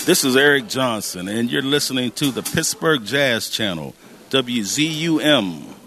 This is Eric Johnson, and you're listening to the Pittsburgh Jazz Channel, WZUM.